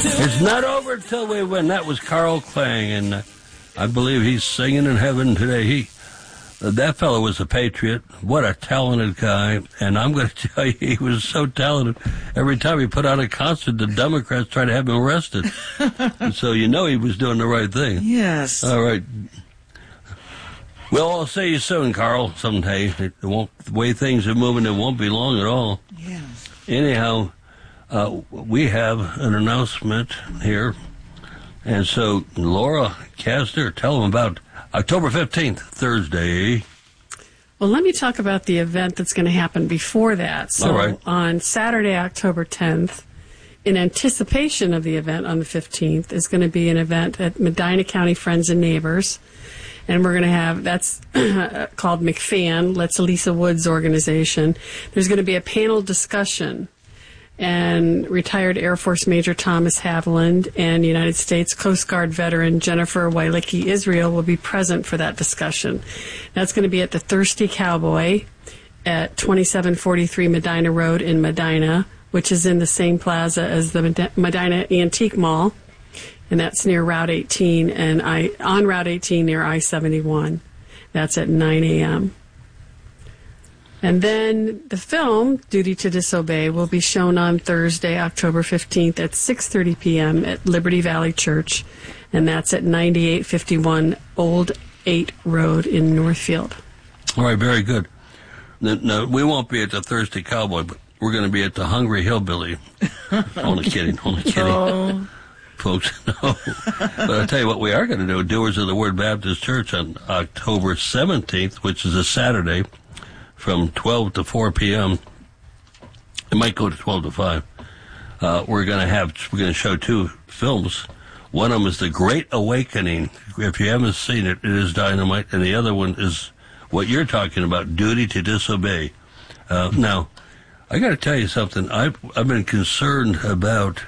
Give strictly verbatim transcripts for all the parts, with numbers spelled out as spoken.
It's not over until we win. That was Carl Klang, and uh, I believe he's singing in heaven today. He, uh, that fellow was a patriot. What a talented guy. And I'm going to tell you, he was so talented. Every time he put on a concert, the Democrats tried to have him arrested. So you know he was doing the right thing. Yes. All right. Well, I'll see you soon, Carl, someday. It won't, the way things are moving, it won't be long at all. Yeah. Anyhow, uh, we have an announcement here. And so, Laura Kasner, tell them about October fifteenth, Thursday. Well, let me talk about the event that's going to happen before that. So, all right. On Saturday, October tenth, in anticipation of the event on the fifteenth, is going to be an event at Medina County Friends and Neighbors. And we're going to have, that's called McFan, Let's Lisa Woods organization. There's going to be a panel discussion. And retired Air Force Major Thomas Haviland and United States Coast Guard veteran Jennifer Wailicki Israel will be present for that discussion. That's going to be at the Thirsty Cowboy at twenty-seven forty-three Medina Road in Medina, which is in the same plaza as the Medina Antique Mall. And that's near Route eighteen and I on Route eighteen near I seventy-one. That's at nine a.m. And then the film, Duty to Disobey, will be shown on Thursday, October fifteenth at six thirty p.m. at Liberty Valley Church, and that's at ninety-eight fifty-one Old eight Road in Northfield. All right, very good. No, we won't be at the Thirsty Cowboy, but we're going to be at the Hungry Hillbilly. Only kidding, only kidding. Oh. Folks, no. But I'll tell you what we are going to do, Doers of the Word Baptist Church on October seventeenth, which is a Saturday, from twelve to four p.m. It might go to twelve to five. Uh, we're going to have, we're going to show two films. One of them is The Great Awakening. If you haven't seen it, it is dynamite. And the other one is what you're talking about, Duty to Disobey. Uh, now, I got to tell you something. I've, I've been concerned about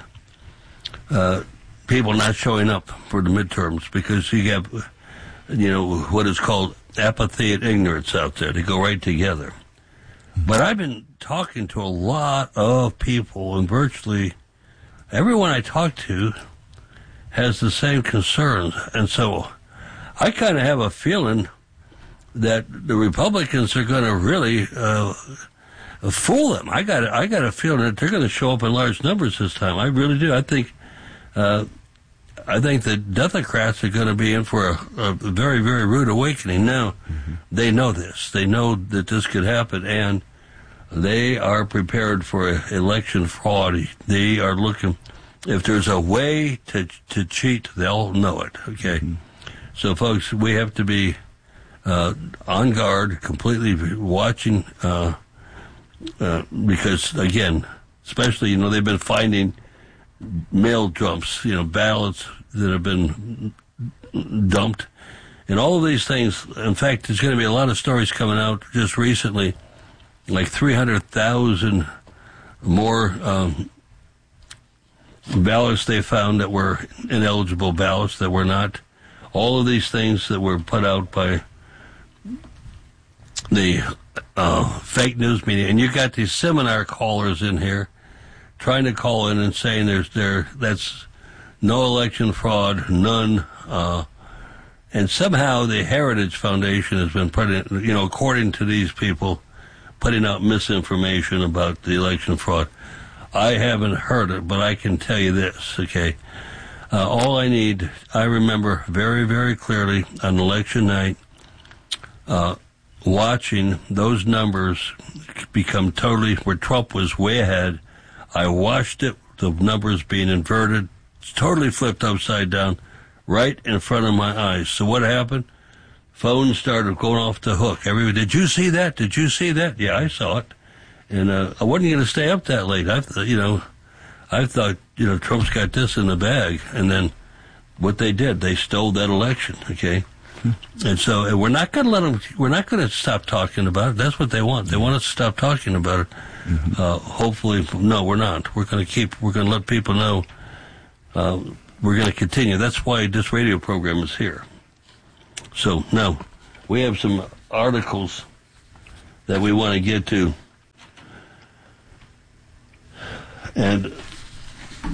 uh, people not showing up for the midterms because you have, you know, what is called apathy and ignorance out there. They go right together. But I've been talking to a lot of people, and virtually everyone I talk to has the same concerns. And so I kind of have a feeling that the Republicans are going to really uh, fool them. I got I got a feeling that they're going to show up in large numbers this time. I really do. I think uh, I think the Democrats are going to be in for a, a very, very rude awakening. Now, mm-hmm. They know this. They know that this could happen, and they are prepared for election fraud. They are looking. If there's a way to to cheat, they'll know it. Okay, mm-hmm. So folks, we have to be uh, on guard, completely watching, uh, uh, because again, especially you know they've been finding mail dumps, you know, ballots that have been dumped, and all of these things. In fact, there's going to be a lot of stories coming out just recently, like three hundred thousand more um, ballots they found that were ineligible ballots, that were not. All of these things that were put out by the uh, fake news media. And you got these seminar callers in here trying to call in and saying there's there that's no election fraud, none. Uh, and somehow the Heritage Foundation has been putting, you know, according to these people, putting out misinformation about the election fraud. I haven't heard it, but I can tell you this, okay? Uh, all I need, I remember very, very clearly on election night, uh, watching those numbers become totally, where Trump was way ahead. I watched it, the numbers being inverted, totally flipped upside down, right in front of my eyes. So what happened? Phones started going off the hook. Everybody, did you see that? Did you see that? Yeah, I saw it. And uh, I wasn't going to stay up that late. I, you know, I thought, you know, Trump's got this in the bag. And then what they did, they stole that election, okay? Hmm. And so and we're not going to let them, we're not going to stop talking about it. That's what they want. They want us to stop talking about it. Mm-hmm. Uh, hopefully, no, we're not. We're going to keep, we're going to let people know uh, we're going to continue. That's why this radio program is here. So now we have some articles that we want to get to. And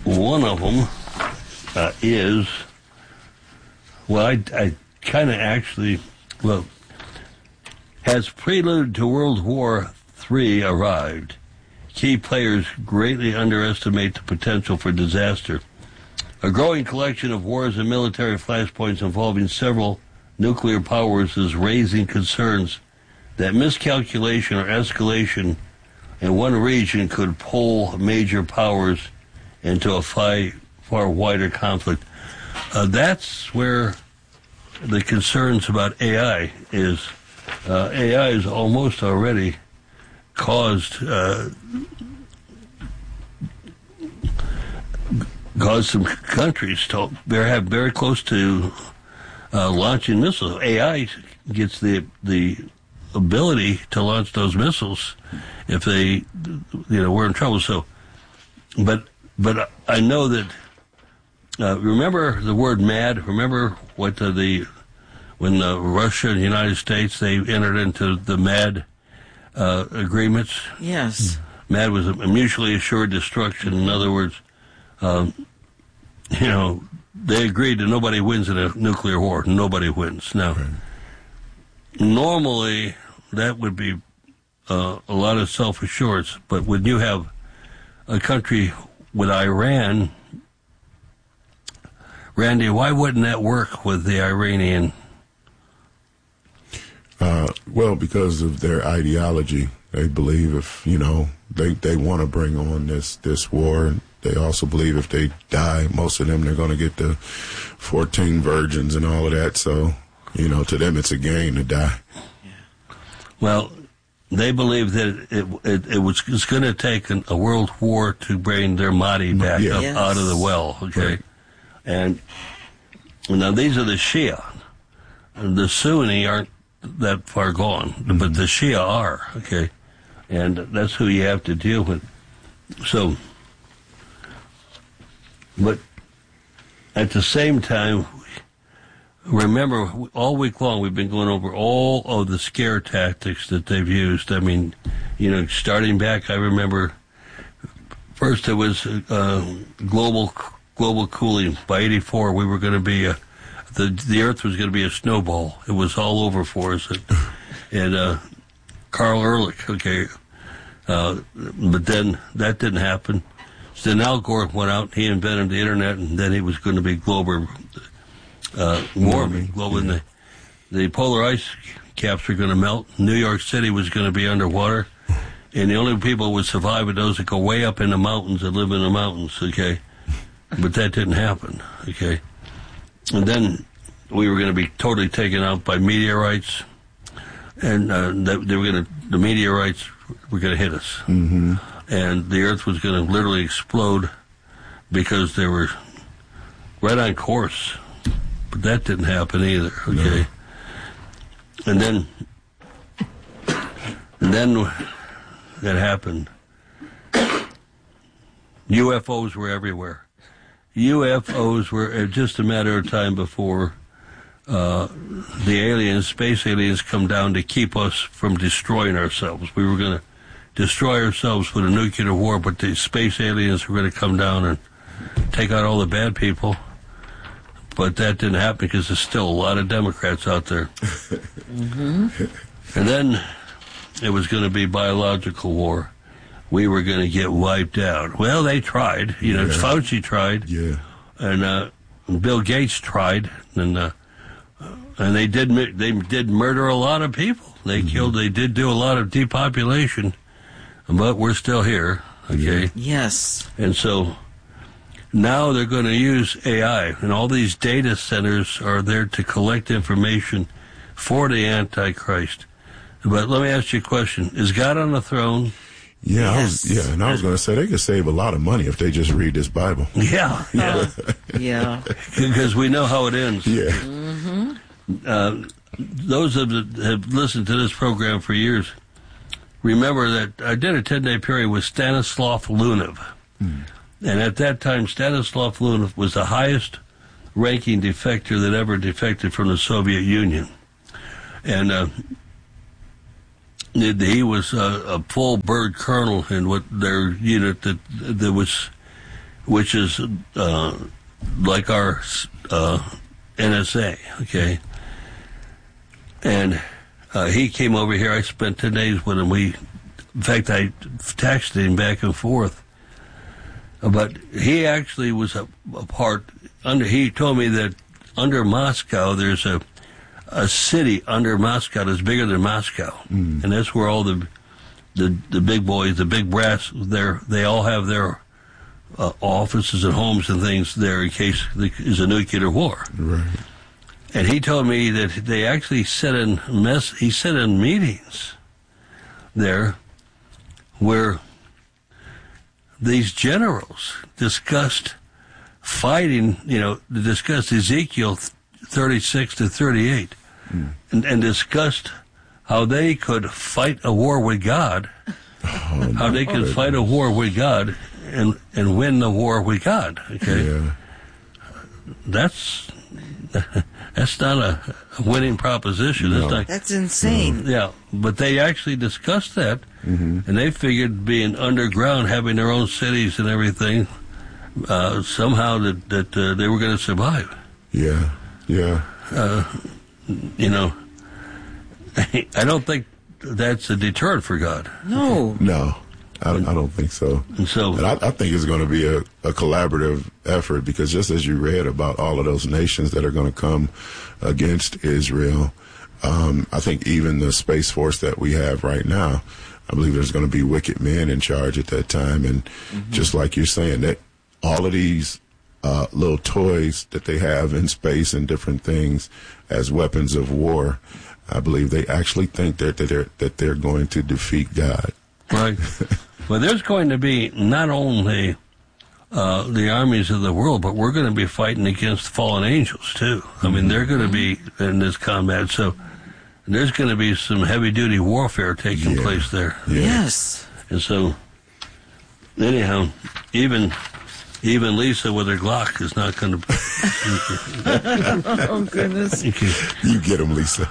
one of them uh, is, well, I, I kind of actually, well, has prelude to World War Three arrived? Key players greatly underestimate the potential for disaster. A growing collection of wars and military flashpoints involving several nuclear powers is raising concerns that miscalculation or escalation in one region could pull major powers into a far, far wider conflict. Uh, that's where the concerns about A I is. Uh, A I is almost already caused uh, caused some countries to they have very close to uh, launching missiles. A I gets the the ability to launch those missiles if they, you know, we're in trouble. So, but but I know that. Uh, remember the word MAD? Remember what the, the when uh, Russia and the United States, they entered into the MAD uh, agreements? Yes. MAD was a mutually assured destruction. In other words, um, you know, they agreed that nobody wins in a nuclear war. Nobody wins. Now, right. Normally, that would be uh, a lot of self-assurance. But when you have a country with Iran, Randy, why wouldn't that work with the Iranian? Uh, well, because of their ideology. They believe if, you know, they, they want to bring on this, this war. They also believe if they die, most of them, they're going to get the fourteen virgins and all of that. So, you know, to them, it's a gain to die. Well, they believe that it it, it was it's going to take an, a world war to bring their Mahdi back yeah. up yes. out of the well, okay? Right. And now these are the Shia. The Sunni aren't that far gone, mm-hmm. but the Shia are, okay? And that's who you have to deal with. So, but at the same time, remember, all week long we've been going over all of the scare tactics that they've used. I mean, you know, starting back, I remember first it was uh, global global cooling. By eighty-four, we were going to be a, the the Earth was going to be a snowball. It was all over for us. And, and uh, Carl Ehrlich, okay, uh, but then that didn't happen. So then Al Gore went out, he invented the internet, and then he was going to be global uh, warming. Global, yeah. the, the polar ice caps were going to melt. New York City was going to be underwater, and the only people who would survive are those that go way up in the mountains and live in the mountains, okay? But that didn't happen, okay? And then we were going to be totally taken out by meteorites, and uh, they, they were going to, the meteorites were going to hit us. Mm-hmm. And the Earth was going to literally explode because they were right on course. But that didn't happen either, okay? No. And then, and then that happened. U F Os were everywhere. U F Os were just a matter of time before uh, the aliens, space aliens, come down to keep us from destroying ourselves. We were going to destroy ourselves with a nuclear war, but the space aliens were going to come down and take out all the bad people. But that didn't happen because there's still a lot of Democrats out there. Mm-hmm. And then it was going to be biological war. We were going to get wiped out. Well, they tried. You know, yeah. Fauci tried. Yeah. And uh, Bill Gates tried. And uh, and they did they did murder a lot of people. They mm-hmm. killed. They did do a lot of depopulation. But we're still here. Okay. Yes. And so now they're going to use A I. And all these data centers are there to collect information for the Antichrist. But let me ask you a question. Is God on the throne? Yeah, yes. I was, yeah, and I was going to say they could save a lot of money if they just read this Bible. Yeah, yeah, yeah. Because we know how it ends. Yeah. Mm-hmm. Uh, those that have listened to this program for years remember that I did a ten-day period with Stanislav Lunev, mm. and at that time Stanislav Lunev was the highest-ranking defector that ever defected from the Soviet Union, and. Uh, He was a, a full bird colonel in what their unit that that was which is uh, like our uh, N S A, okay? And uh, he came over here. I spent ten days with him. We, in fact, I texted him back and forth. But he actually was a, a part, under. He told me that under Moscow, there's a a city under Moscow that's bigger than Moscow. Mm. And that's where all the the the big boys, the big brass, they're, they all have their uh, offices and homes and things there in case there's a nuclear war. Right. And he told me that they actually sit in mess. He sat in meetings there where these generals discussed fighting. You know, discussed Ezekiel thirty-six to thirty-eight, mm. and, and discussed how they could fight a war with God, oh, how they could fight a war with God and and win the war with God. Okay, yeah. that's. That's not a winning proposition. No. It's not, That's insane. no. Yeah, but they actually discussed that, mm-hmm. and they figured being underground, having their own cities and everything, uh, somehow that, that uh, they were going to survive. Yeah, yeah. Uh, you know, I don't think that's a deterrent for God. No. No. I, I don't think so. And so, and I, I think it's going to be a, a collaborative effort, because just as you read about all of those nations that are going to come against Israel, um, I think even the Space Force that we have right now, I believe there's going to be wicked men in charge at that time. And mm-hmm. just like you're saying, that all of these uh, little toys that they have in space and different things as weapons of war, I believe they actually think that that they're, that they're going to defeat God. Right. Well, there's going to be not only uh, the armies of the world, but we're going to be fighting against fallen angels, too. I mean, they're going to be in this combat. So there's going to be some heavy-duty warfare taking yeah. place there. Yeah. Yes. And so, anyhow, even even Lisa with her Glock is not going to... Oh, goodness. You get him, Lisa.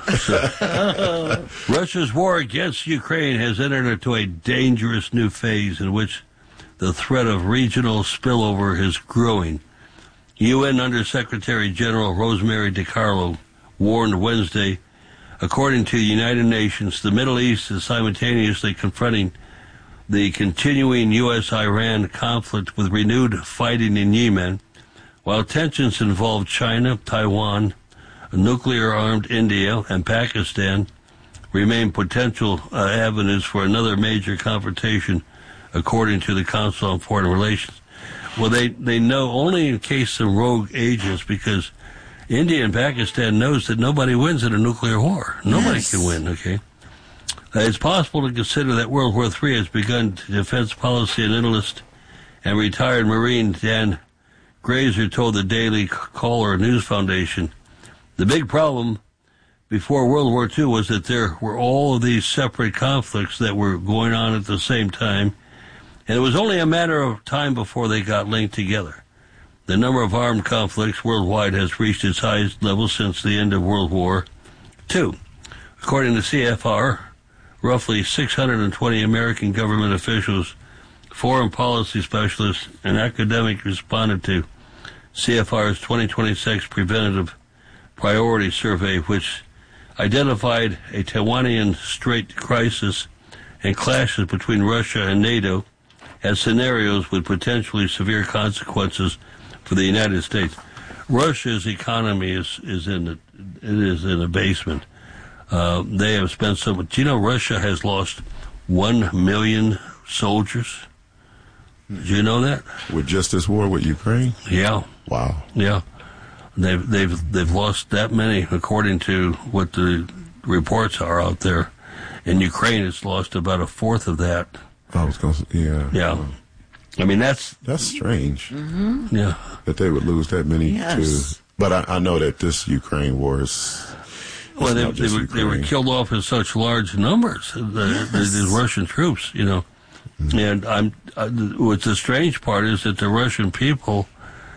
So, Russia's war against Ukraine has entered into a dangerous new phase in which the threat of regional spillover is growing. U N Undersecretary General Rosemary DiCarlo warned Wednesday, according to the United Nations, the Middle East is simultaneously confronting the continuing U S Iran conflict with renewed fighting in Yemen, while tensions involve China, Taiwan, nuclear-armed India, and Pakistan remain potential uh, avenues for another major confrontation, according to the Council on Foreign Relations. Well, they, they know only in case some rogue agents, because India and Pakistan knows that nobody wins in a nuclear war. Nobody Yes. can win, okay? Uh, it's possible to consider that World War Three has begun. Defense policy analyst and retired Marine Dan Grazer told the Daily Caller News Foundation, the big problem before World War Two was that there were all of these separate conflicts that were going on at the same time, and it was only a matter of time before they got linked together. The number of armed conflicts worldwide has reached its highest level since the end of World War Two. According to C F R, roughly six hundred twenty American government officials, foreign policy specialists, and academics responded to C F R's twenty twenty-six Preventative Priority Survey, which identified a Taiwanian Strait crisis and clashes between Russia and NATO as scenarios with potentially severe consequences for the United States. Russia's economy is, is in the, it is in a basement. Uh, they have spent so much. Do you know Russia has lost one million soldiers? Do you know that? With just this war with Ukraine? Yeah. Wow. Yeah. They've they've they've lost that many, according to what the reports are out there. In Ukraine, it's lost about a fourth of that. I was going to, yeah. Yeah. I mean, that's That's strange Mm-hmm. yeah. that they would lose that many Yes. too. But I, I know that this Ukraine war is. Well, they, not they just were they were Ukraine. killed off in such large numbers. The, the, the Russian troops, you know, Mm-hmm. and I'm. Uh, what's the strange part is that the Russian people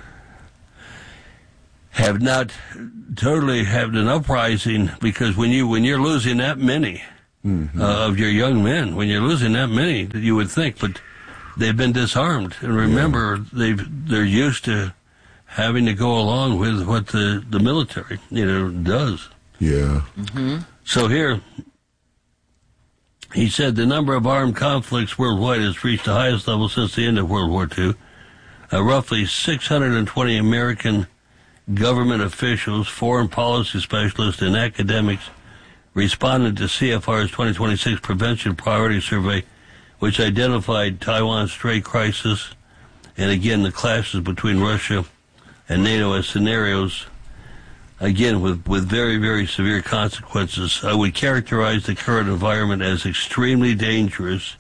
have not totally had an uprising, because when you when you're losing that many Mm-hmm. uh, of your young men, when you're losing that many, you would think, but they've been disarmed. And remember, yeah. they've they're used to having to go along with what the, the military, you know, does. Yeah. Mm-hmm. So here, he said the number of armed conflicts worldwide has reached the highest level since the end of World War Two. Uh, roughly six hundred twenty American government officials, foreign policy specialists, and academics responded to C F R's twenty twenty-six Prevention Priority Survey, which identified Taiwan's stray crisis and, again, the clashes between Russia and NATO as scenarios, again, with, with very, very severe consequences. I would characterize the current environment as extremely dangerous.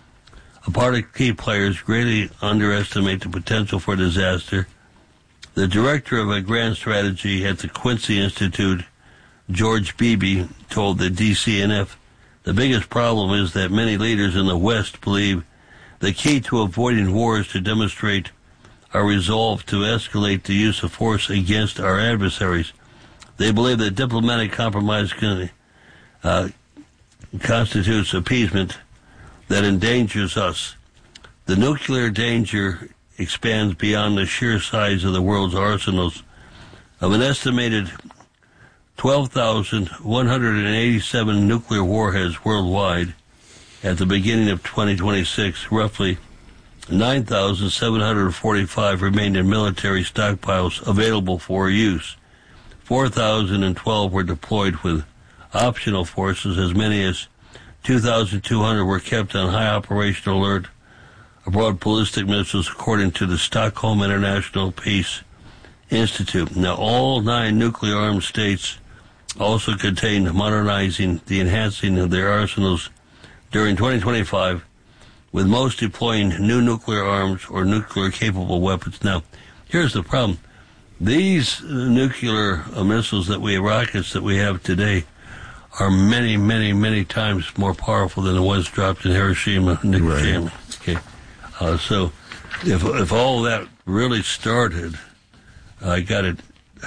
A part of key players greatly underestimate the potential for disaster. The director of a grand strategy at the Quincy Institute, George Beebe, told the D C N F, the biggest problem is that many leaders in the West believe the key to avoiding war is to demonstrate our resolve to escalate the use of force against our adversaries. They believe that diplomatic compromise can, uh, constitutes appeasement that endangers us. The nuclear danger expands beyond the sheer size of the world's arsenals. Of an estimated twelve thousand one hundred eighty-seven nuclear warheads worldwide at the beginning of twenty twenty-six, roughly nine thousand seven hundred forty-five remained in military stockpiles available for use. four thousand twelve were deployed with optional forces. As many as two thousand two hundred were kept on high operational alert aboard ballistic missiles, according to the Stockholm International Peace Institute. Now, all nine nuclear-armed states also contained modernizing the enhancing of their arsenals during twenty twenty-five, with most deploying new nuclear arms or nuclear-capable weapons. Now, here's the problem. These nuclear missiles that we, rockets that we have today, are many, many, many times more powerful than the ones dropped in Hiroshima and Nagasaki. Right. Okay, uh, so if if all that really started, I got it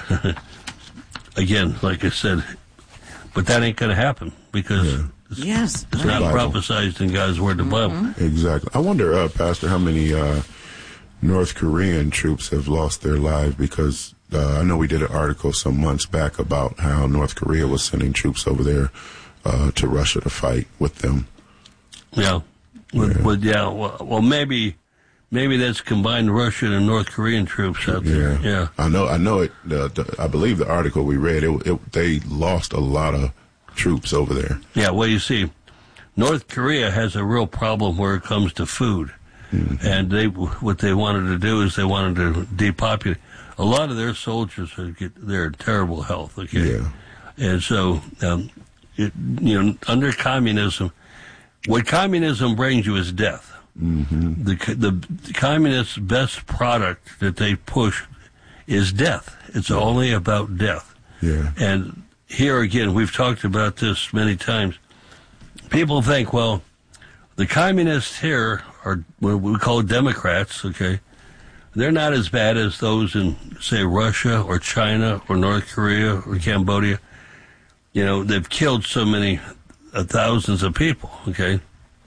again, like I said, but that ain't going to happen because yeah. it's, yes, it's right. not prophesized in God's word, the Bible. Exactly. I wonder, uh, Pastor, how many uh, North Korean troops have lost their lives because uh, I know we did an article some months back about how North Korea was sending troops over there uh, to Russia to fight with them. Yeah. With, yeah. With, yeah well, well, maybe maybe that's combined Russian and North Korean troops out there. Yeah. yeah. I know. I know it. The, the, I believe the article we read, it, it, they lost a lot of troops over there. Yeah, well, you see, North Korea has a real problem where it comes to food. Mm-hmm. And they, what they wanted to do is they wanted to depopulate. A lot of their soldiers are get, they're in terrible health. Okay, yeah. And so, um, it, you know, under communism, what communism brings you is death. Mm-hmm. The the communist's best product that they push is death. It's yeah. only about death. Yeah. And here again, we've talked about this many times. People think, well, the communists here are what we call Democrats, okay? They're not as bad as those in, say, Russia or China or North Korea or Cambodia. You know, they've killed so many uh, thousands of people, okay?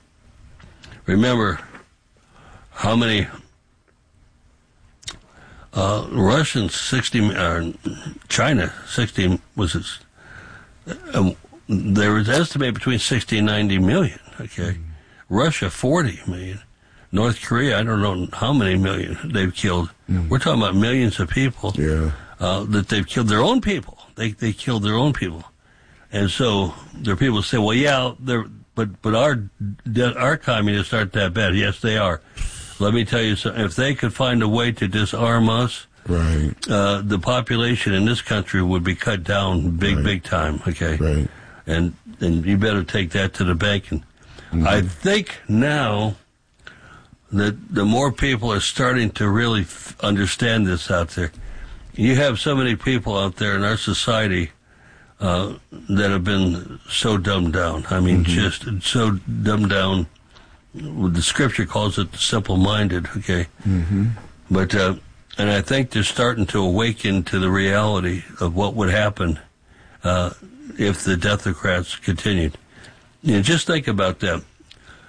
Remember how many uh, Russians, sixty, uh, China, sixty, was it? Uh, there was estimated between sixty and ninety million, okay? Mm. Russia, forty million. North Korea, I don't know how many million they've killed. Mm. We're talking about millions of people yeah. uh, that they've killed their own people. They they killed their own people. And so there are people who say, well, yeah, they're, but but our our communists aren't that bad. Yes, they are. Let me tell you something. If they could find a way to disarm us, right, uh, the population in this country would be cut down big, right. big time, okay? Right. And, and you better take that to the bank. And mm-hmm. I think now that the more people are starting to really f- understand this out there, you have so many people out there in our society uh, that have been so dumbed down. I mean, mm-hmm. just so dumbed down. The scripture calls it simple-minded, okay? Mm-hmm. But, uh, and I think they're starting to awaken to the reality of what would happen uh, if the Democrats continued. You know, just think about that.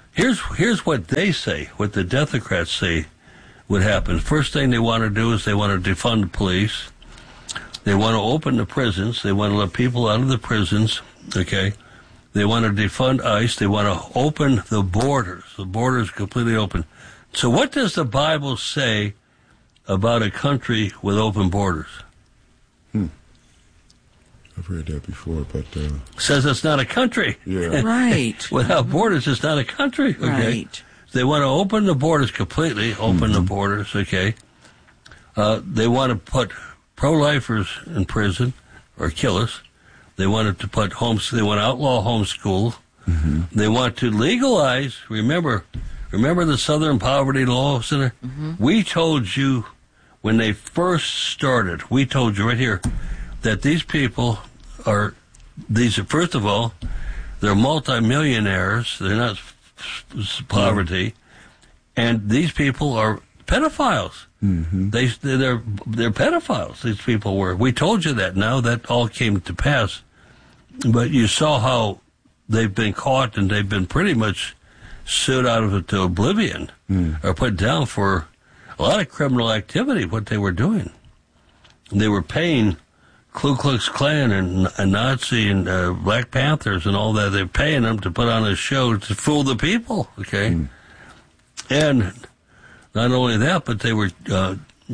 Here's here's what they say, what the Democrats say would happen. First thing they want to do is they want to defund the police. They want to open the prisons. They want to let people out of the prisons, okay? They want to defund ICE. They want to open the borders. The borders completely open. So what does the Bible say about a country with open borders? Hmm. I've read that before, but... Uh, says it's not a country. Yeah. Right. Without borders, it's not a country, okay? Right. They want to open the borders completely, open mm-hmm. the borders, okay? Uh, they want to put pro-lifers in prison, or killers. They wanted to put homes, they want to outlaw homeschool. Mm-hmm. They want to legalize, remember, remember the Southern Poverty Law Center? Mm-hmm. We told you when they first started, we told you right here that these people are, these are, first of all, they're multimillionaires. They're not poverty. And these people are pedophiles. Mm-hmm. They, they're, they're pedophiles, these people were. We told you that. Now that all came to pass. But you saw how they've been caught and they've been pretty much sued out of it to oblivion mm. or put down for a lot of criminal activity, what they were doing. They were paying Ku Klux Klan and, and Nazi and uh, Black Panthers and all that. They're paying them to put on a show to fool the people, okay? Mm. And not only that, but they were uh,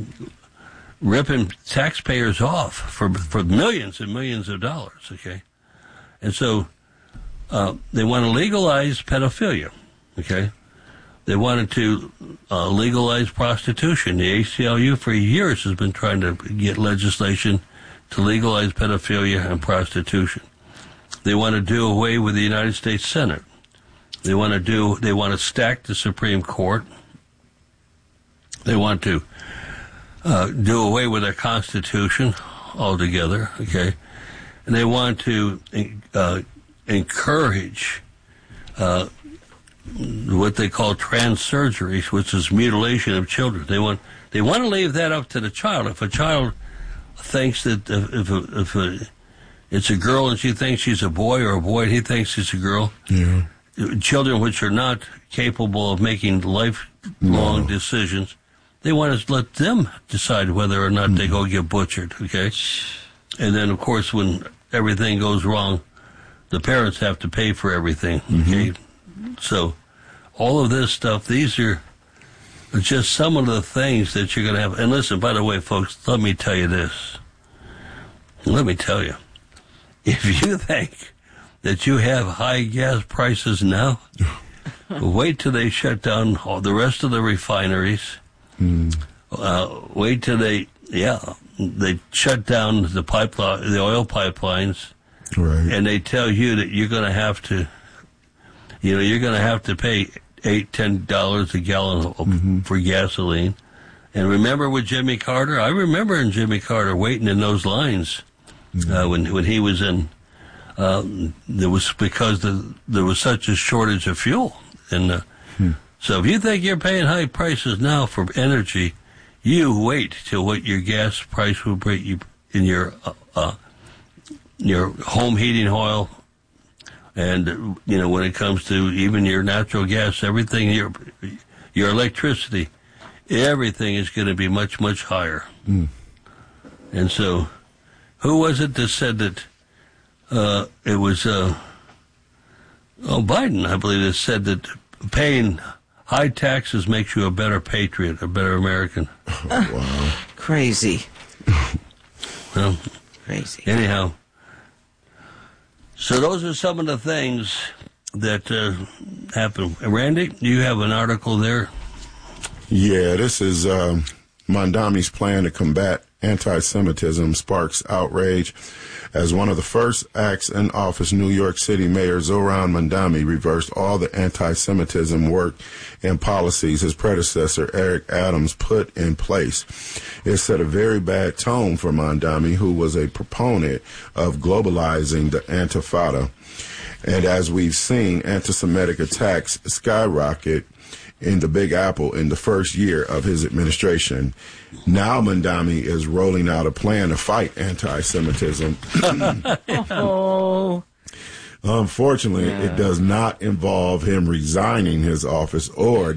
ripping taxpayers off for for millions and millions of dollars, okay? And so uh, they want to legalize pedophilia, okay? They wanted to uh, legalize prostitution. The A C L U for years has been trying to get legislation to legalize pedophilia and prostitution. They want to do away with the United States Senate. They want to do. They want to stack the Supreme Court. They want to uh, do away with their Constitution altogether, okay? And they want to uh, encourage uh, what they call trans surgeries, which is mutilation of children. They want they want to leave that up to the child. If a child thinks that if, if, a, if a, it's a girl and she thinks she's a boy, or a boy and he thinks she's a girl, yeah. children which are not capable of making lifelong no. decisions, they want to let them decide whether or not mm. they go get butchered, okay? And then, of course, when everything goes wrong, the parents have to pay for everything, okay? Mm-hmm. So all of this stuff, these are just some of the things that you're going to have. And listen, by the way, folks, let me tell you this. Let me tell you. If you think that you have high gas prices now, wait till they shut down all the rest of the refineries. Mm. Uh, wait till they, yeah, they shut down the pipeline, the oil pipelines, right. And they tell you that you're going to have to, you know, you're going to have to pay eight, ten dollars a gallon mm-hmm. for gasoline. And remember with Jimmy Carter, I remember in Jimmy Carter waiting in those lines mm-hmm. uh, when when he was in. Uh, there was because the, there was such a shortage of fuel, and uh, hmm. so if you think you're paying high prices now for energy, you wait till what your gas price will bring you in your uh, uh, your home heating oil, and you know when it comes to even your natural gas, everything your your electricity, everything is going to be much much higher. Mm. And so, who was it that said that? Uh, it was uh, oh Biden, I believe, that said that paying high taxes makes you a better patriot, a better American. Oh, wow. Crazy. Well, crazy. Anyhow, so those are some of the things that uh, happen. Randy, you have an article there. Yeah, this is um, Mondami's plan to combat anti-Semitism sparks outrage. As one of the first acts in office, New York City Mayor Zohran Mamdani reversed all the anti-Semitism work and policies his predecessor, Eric Adams, put in place. It set a very bad tone for Mamdani, who was a proponent of globalizing the Intifada. And as we've seen, anti-Semitic attacks skyrocket in the Big Apple in the first year of his administration. Now Mamdani is rolling out a plan to fight anti-Semitism. Oh. Unfortunately, Yeah. it does not involve him resigning his office or